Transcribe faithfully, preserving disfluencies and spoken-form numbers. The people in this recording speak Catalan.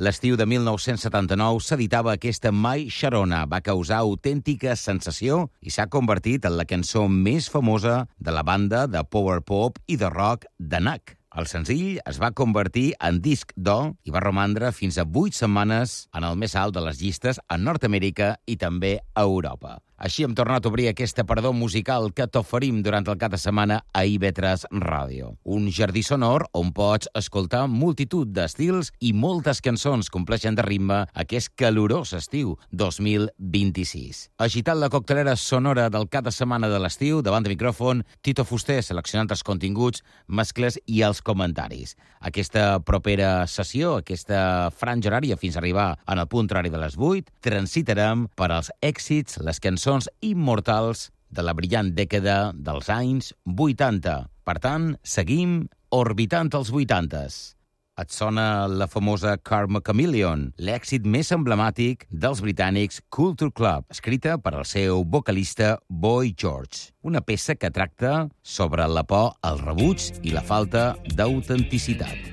L'estiu de mil nou-cents setanta-nou s'editava aquesta My Sharona. Va causar autèntica sensació i s'ha convertit en la cançó més famosa de la banda de power pop i de rock de N A C. El senzill es va convertir en disc d'or i va romandre fins a vuit setmanes en el més alt de les llistes a Nord-Amèrica i també a Europa. Així hem tornat a obrir aquest aparador musical que t'oferim durant el cap de setmana a I V tres Ràdio. Un jardí sonor on pots escoltar multitud d'estils i moltes cançons compleixen de ritme aquest calorós estiu dos mil vint-i-sis. Agitant la coctelera sonora del cap de setmana de l'estiu, davant de micròfon, Tito Fuster, seleccionant els continguts, mescles i els comentaris. Aquesta propera sessió, aquesta franja horària fins a arribar en el punt horari de les vuit, transitarem per als èxits, les cançons immortals de la brillant dècada dels anys vuitanta. Per tant, seguim orbitant els vuitantes. Et sona la famosa Karma Chameleon, l'èxit més emblemàtic dels britànics Culture Club, escrita per al seu vocalista Boy George. Una peça que tracta sobre la por al rebuig i la falta d'autenticitat.